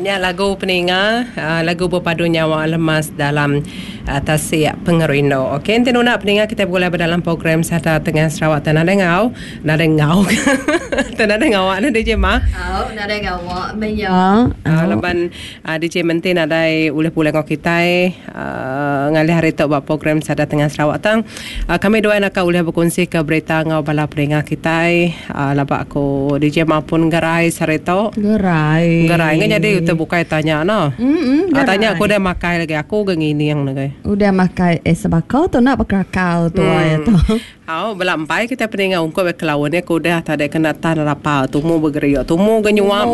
Nya lagu peninga, lagu berpadu nyawa lemas dalam tasik pengerino. Okey, nanti nak peninga kita boleh dalam program Sada Tengah Sarawak Tanah Dengau. Tanah Dengau ana DJ Ma. Nada ngawak meya. Leban DJ Menti nadai uleh puleng kita ngalih hari tu buat program Sada Tengah Sarawak tang. Kami dua nak uleh berkongsi ke berita ngau bala peninga kita. Labak aku DJ Ma pun gerai sareto. Gerai jadi kita bukai tanya no. Tanya aku dah makai lagi aku gengini yang lagi. Udah makai sebakau tu nak bakau tu ya tu. Belampai kita peninga ungkap kelawan aku dah tadi kena tanah apa tumu bergerak tumu genyuam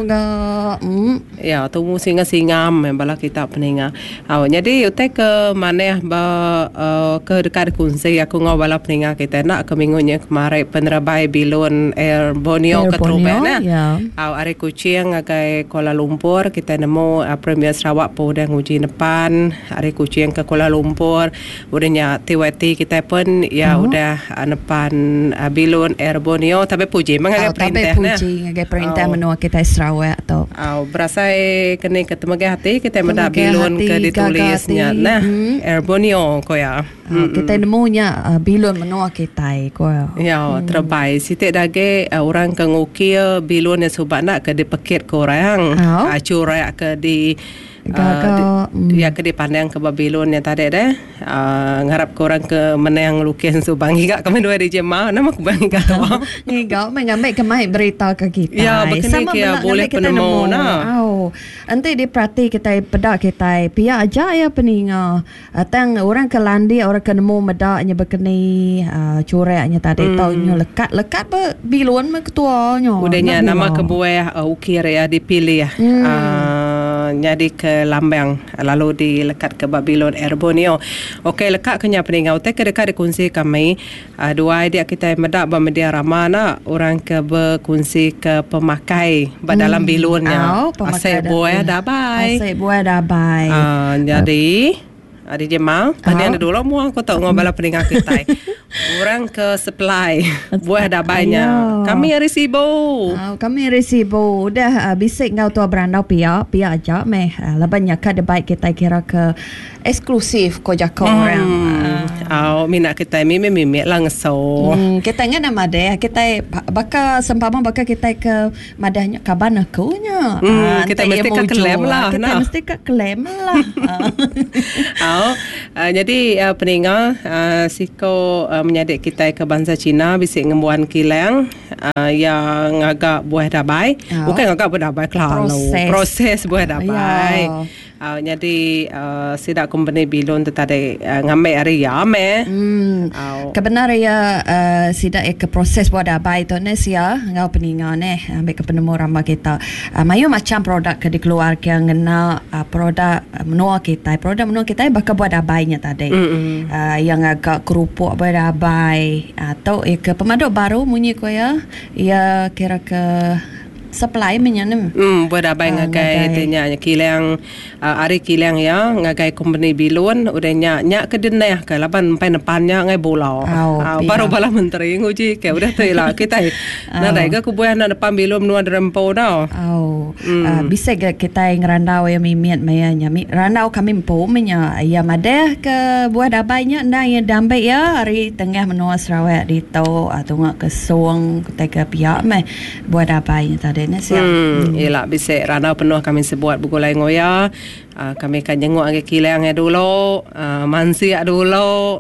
ya tumu singa-singam bala kita peninga. Jadi utai ke mana ke dekat kunci aku ngau bala peninga kita nak ke minggunya kemarin penerabai bilon Air Borneo ke Trubena. Hari kucing agai Kuala Lumpur kita nemu Premier Sarawak pun dah nguji depan hari kucing ke Kuala Lumpur udahnya TWT kita pun ya udah depan bilon Air Borneo tapi puji mengagai perintah tapi puji ngagai perintah menua kita Sarawak tu berasa kena ketemu hati kita mendak bilon ke ditulisnya nah Air Borneo ko ya kita nemunya bilon menua kita ko ya terbaik sitik dage orang ke ngukir bilon yang subak nak ke dipekit ke orang curak ke di ya ke di pandang ke Babylon yang tadi dah ngarap korang ke mana yang lukis subang hingga kami dua DJ Ma nama aku bang hingga hingga mengambil kemai berita ke kita ya sama kia boleh penemu nanti diperhati kita pedak kita pihak aja ya peninga tang orang ke landi orang ke nemu medaknya berkeni cureknya tadi tahunya lekat Babylon ketuanya udahnya nama kebuah ukir ya dipilih ya jadi ke Lambang lalu dilekat ke Babylon Air Borneo. Okey lekat kenya peningau te ke dekat dikunci kami dua idea kita medak media ramana orang ke berkunci ke pemakai dalam bilonnya asyik buaya dabai jadi DJ Ma tadi ada dulu mu aku tahu ngobala peningat kita orang ke supply buah dabainya kami resibo dah bisik ngau tua berandau pia aja meh labanya ka debai kita kira ke eksklusif ko jako orang minat kita mimi langso kita ngana made kita baka sempama baka kita ke madahnya kabana kunya kita mesti ke klaim lah kita mesti ke klaim lah jadi peninga siko menyadik kita ke bangsa Cina bisik ngembuan kilang yang agak buah dabai bukan agak buah dabai proses buah dabai jadi sidak company bilon tadi ngambil hari ya kebenar ya sidak ke proses buat dabai tu ne sia ngau peninga ne ambil ke penemu ramah kita mayu macam produk ke dikeluarkan ngena produk menua kita bakal buat dabainya tadi yang agak kerupuk buat dabai atau ke pemaduk baru munyi ko ya kira ke supply menyanam buat dabai ngagai tanya kilang ari kilang ya ngagai company bilon udahnya nyak ke denah ke laban pai depannya ngai bolau baru bala menteri nguji ke udah tu lah kita nadai ke kubuah na depan bilon menua derempo dah bisa kita ngerandau ya mimiat mayanya randau kami mpo menya ya madeh ke buah dabainya nda ya dambe ya hari tengah menua Sarawak di tau atau ngak ke suang kita ke pihak buah dabainya tadi ialah bisa ranau penuh kami sebuat buku lain ngoya kami akan jenguk lagi kilangnya dulu mansiak dulu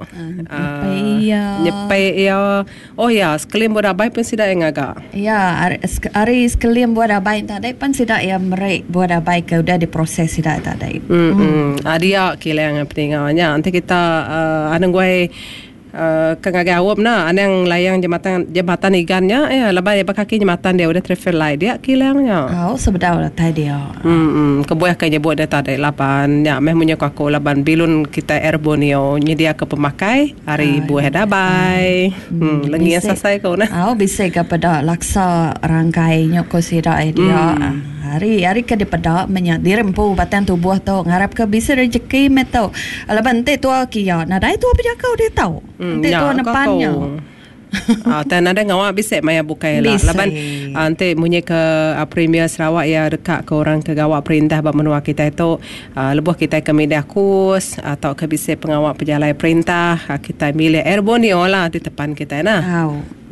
nyepai ya oh ya sekalian buat dabai pun sidak yang agak hari sekalian buat dabai tadi pun sidak yang merek buat dabai ke udah diproses sidak tadi dia kilangnya peninggalnya nanti kita ada gue kengagai awam na anang layang jembatan igannya lebay kaki jembatan dia udah traffic light dia kilangnya sebedah lah tadi dia kebuah kayaknya buat dia tadi lapan ya meh punya aku lapan bilun kita Air Borneo nyedia ke pemakai hari buah dabai lengi selesai kau na bisa kepada laksa rangkainya ko sida dia hari ke di pedak menyak dirempu batan tubuh tu ngarap ke bisa rezeki metau laban te tu kia nadai tu apa kau dia tahu te tu depannya Dan ada ngawak bisik maya bukai lah. Laban nanti munyi ke Premier Sarawak ya dekat ke orang ke gawak perintah menua kita itu lebuh kita ke media kus atau ke bisik pengawak pejalan perintah kita milih Airborneo lah di depan kita nah.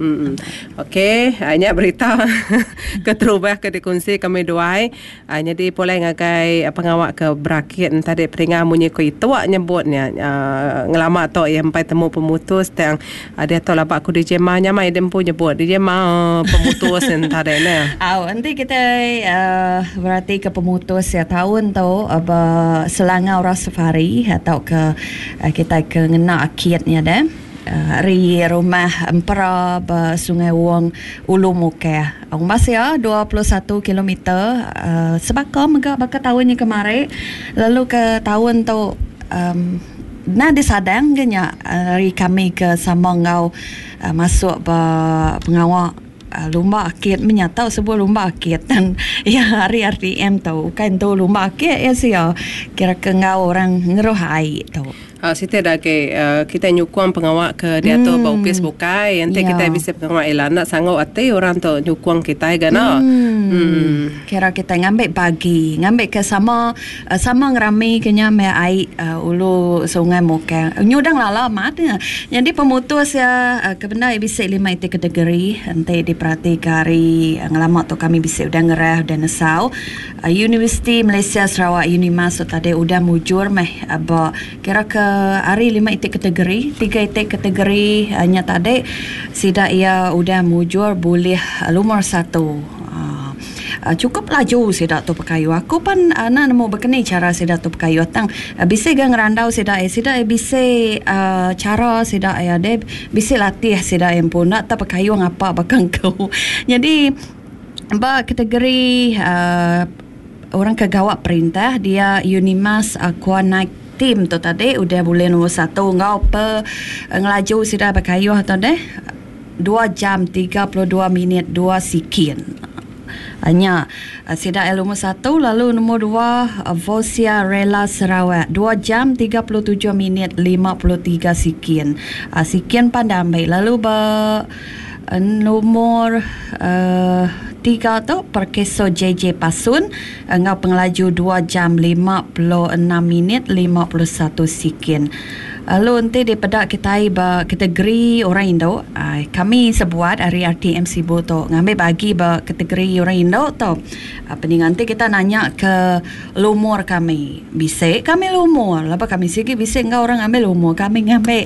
Okey, hanya berita keterubah ke dikongsi kami duai. Jadi boleh ngagai pengawak ke brakit tadi peringat munyi ko itu nyebutnya ngelama tok yang sampai temu pemutus yang ada tol labak ku di jemanya mai dem punya nyebut di jema pemutus tadi nah. Nanti kita berarti ke pemutus ya tahun tu Selangau Safari atau ke kita ke ngena akidnya dah. Ri rumah Empera Sungai Wong Ulu Muka. Masih 21 kilometer sebab baka tahunnya kemarin. Lalu ke tahun tu disadang kenya ri kami ke Samangau masuk pengawak lomba akid menyatau sebuah lomba akid dan ya hari RTM tu kan tu lomba akid ya sia kira ke ngau orang ngerohai tu. Siti dah ke kita nyukuang pengawak ke dia tu bau pis bukai nanti kita bisa pengawak elan nak sanggup ati orang tu nyukuang kita gana. Kira kita ngambil pagi ngambil ke sama ngerami kenya me ai ulu sungai Muka nyudang lala matnya. Jadi pemutus ya kebenar bisa 5 kategori nanti diperhati kari ngelamak tu kami bisa udah ngerah dan nesau Universiti Malaysia Sarawak Unimas tadi udah mujur meh kira ke hari 5 kategori 3 kategori hanya tadi sida ia udah mujur boleh lumur 1 cukup laju sida tu pekayu aku pan ana nemu bekeni cara sida tu pekayu tang bisa gang randau sida bisa cara sida ya de bisa latih sida yang pun nak tak pekayu ngapa bakang kau jadi kategori orang kegawak perintah dia Unimas Aquanaik tim tu tadi udah boleh nombor 1 ngau ngelaju sudah berkayuh tu deh 2 jam 32 minit 2 sekian hanya sudah nombor 1 lalu nombor 2 Vosia Rela Sarawak 2 jam 37 minit 53 sekian sekian pandamai lalu nomor 3 tu Perkeso JJ Pasun ngau pengelaju 2 jam 56 minit 51 sekian. Lalu nanti daripada kita kategori orang Indo kami sebuat dari RTM Sibu tu ngambil bagi kategori orang Indo tu nanti kita nanya ke lumur kami bisa kami lumur lepas kami sikit bisa ngau orang ambil lumur kami ngambil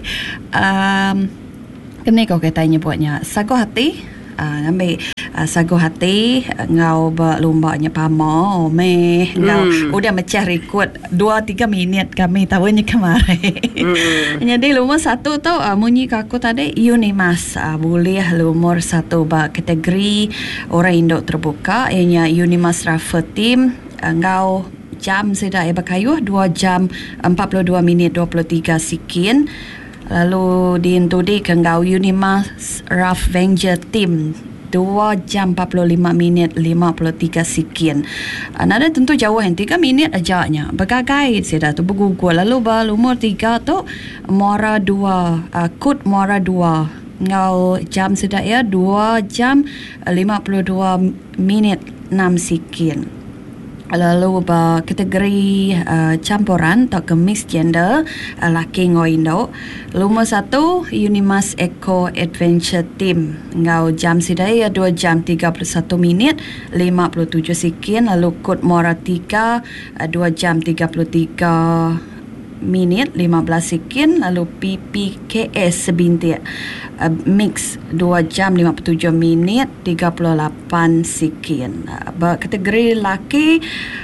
kena kau katanya buatnya sagu hati ngambil sagu hati ngau berlombanya pama ngau udah mecah rekod 2-3 minit kami tahunya kemarin jadi lumur 1 tu munyi kaku tadi Unimas boleh lumur 1 kategori orang Indo terbuka ianya Unimas Rafa Team ngau jam sudah berkayuh 2 jam 42 minit 23 sekian. Lalu diintudi ke ngau Unimas Rough Venture Team 2 jam 45 minit 53 sekian. Nada tentu jauh 3 minit ajaknya. Bergagai saya tu bergugul. Lalu umur 3 tu Muara 2 Kut Muara 2 ngau jam sudah ya 2 jam 52 minit 6 sekian. Lalu kategori campuran atau kemis gender laki ngau Indo. Lumur 1 Unimas Eco Adventure Team ngau jam sidaya 2 jam 31 minit 57 sekian. Lalu Kut Muara 3 2 jam 33 minit 15 sekian. Lalu PPKS Sebintik mix 2 jam 57 minit 38 sekian. Kategori laki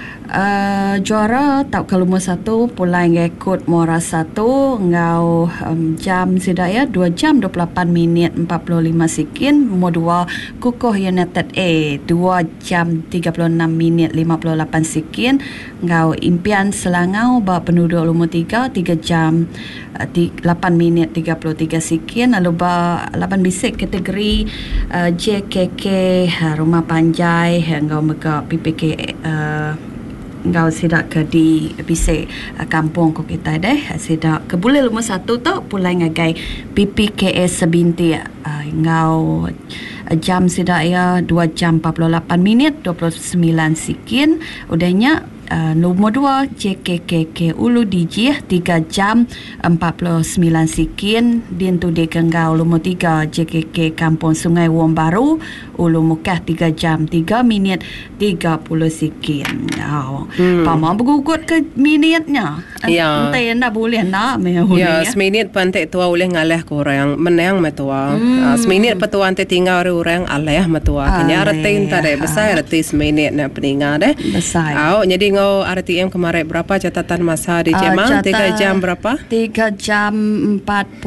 juara tak ke lumur 1 pulai ngikut Muara 1 ngau jam sedaya 2 jam 28 minit 45 sekian. Nomor 2 Kukuh United A 2 jam 36 minit 58 sekian ngau Impian Selangau penduduk lumur 3 jam 8 minit 33 sekian. Lalu 8 bisik kategori JKK Rumah Panjai ngau mega PPK ngau sidak ke di bisik kampung ko kita deh sidak ke boleh lumah satu tu pulai ngagai PPKS sebinti ngau jam sidak ya 2 jam 48 minit 29 sekian udahnya. Nombor 2 JKKK Ulu Dijih 3 jam 49 sekian din tu di Kenggau. Nombor 3 JKK Kampung Sungai Wong Baru Ulu Mukah 3 jam 3 minit 30 sekian. Pama bergugut ke minitnya. Entah nak boleh nak ya seminit pantai tua boleh ngalih ke orang menang metua. Seminit petua ante tinggal orang alih metua. Kenya retin tadi besar reti seminit nak peningat deh. Besar. Jadi RTM kemarin berapa catatan masa di Jemang? 3 jam berapa? 3 jam 40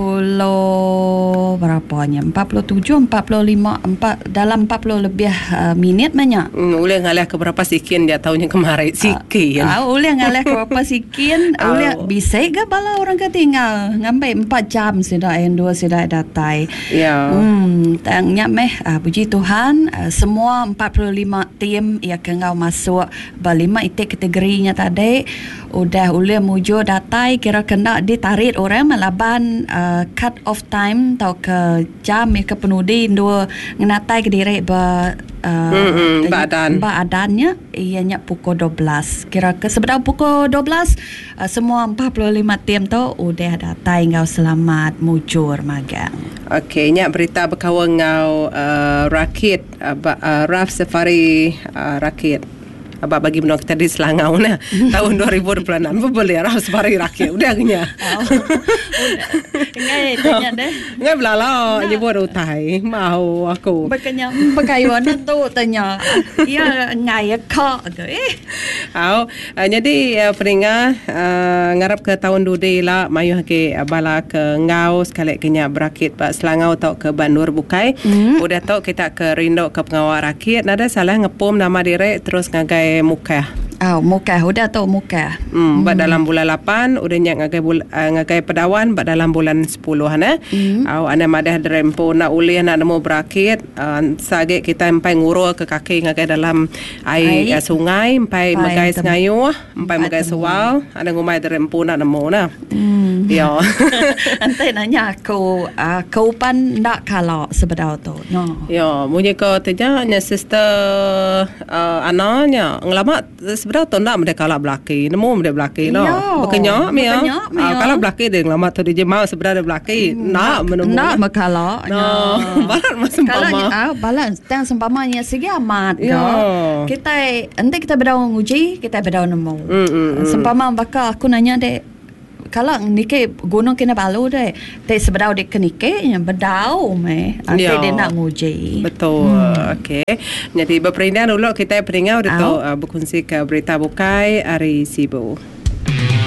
berapanya? 47, 45, dalam 40 lebih minit banyak. Boleh ngalih ke berapa sekian dia tahunya kemarin sekian. Boleh ngalih ke berapa sekian? Boleh bisa ke bala orang ketinggal ngambil 4 jam sudah yang 2 sudah datai. Ya. Tanya puji Tuhan semua 45 tim yang kengau masuk berlima itik kategorinya tadi udah boleh mujo datai kira kena ditarik orang melaban cut off time atau ke jam ke penudi dua ngenatai ke diri badannya ianya pukul 12 kira ke sebenarnya pukul 12 semua 45 tim tu udah datai ngau selamat mujur magang. Okey, nyak berita berkawan ngau rakit Raf Safari rakit abang bagi menang kita di Selangau nah tahun 2026 boleh Raf Safari rakit udah genya. Ngai tanya deh. Ngai belala nyebut utai mau aku. Berkenyang berkayuan tu tanya. Ya ngai kak jadi peringat ngarap ke tahun dudi lah mayu ke bala ke ngau sekali kenya berakit pak Selangau tau ke Banur Bukai. Udah tau kita ke Rindo ke pengawal rakit nada salah ngepom nama diri terus ngagai Mukah. Mukah udah tau Mukah. Bak dalam bulan 8 udah nyak ngagai pedawan bak dalam bulan 10 ana madah drempo nak uli nak nemu berakit sage kita empai nguro ke kaki ngagai dalam air sungai empai megai sengayu empai megai sewal ada ngumai drempo nak nemu nah. Ya. Nanti nanya aku kaupan nak kalau sebenar tu. No. Ya, munye ko tanya nya sister ananya ngelamat sebenarnya tu nak mereka kalak belaki nemu mereka belaki no bekenyak mia kalau belaki dia ngelamat tu dia mau sebenarnya belaki nak menemu nak makala no balat sempama balat tang sempamanya segi amat kita nanti kita berdaun uji kita berdaun nemu sempama bakal aku nanya dek kalau nike gunung kena balu deh teh seberau dek kenike yang berdau nanti dia nak nguji betul. Okey, jadi berperindah dulu kita peringat untuk berkongsi ke berita bukai hari Sibu.